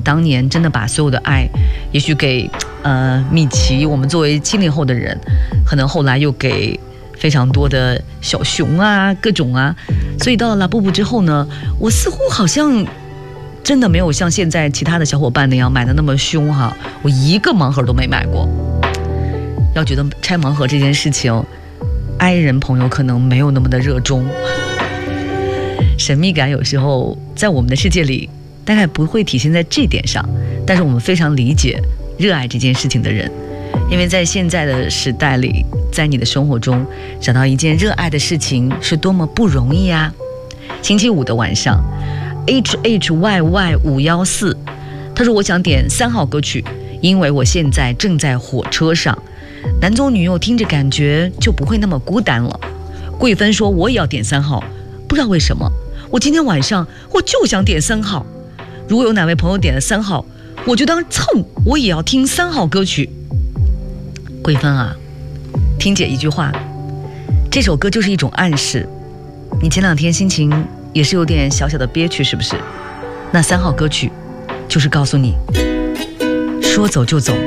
当年真的把所有的爱也许给米奇，我们作为70后的人，可能后来又给非常多的小熊啊各种啊，所以到了拉布布之后呢，我似乎好像真的没有像现在其他的小伙伴那样买的那么凶哈，我一个盲盒都没买过。要觉得拆盲盒这件事情，I人朋友可能没有那么的热衷，神秘感有时候在我们的世界里大概不会体现在这点上，但是我们非常理解热爱这件事情的人，因为在现在的时代里，在你的生活中找到一件热爱的事情是多么不容易啊。星期五的晚上 HHYY514 他说我想点3号歌曲，因为我现在正在火车上，男左女右听着感觉就不会那么孤单了。桂芬说我也要点3号，不知道为什么我今天晚上我就想点3号，如果有哪位朋友点了3号，我就当蹭我也要听3号歌曲。桂芬啊，听姐一句话，这首歌就是一种暗示，你前2天心情也是有点小小的憋屈是不是？那3号歌曲就是告诉你说走就走，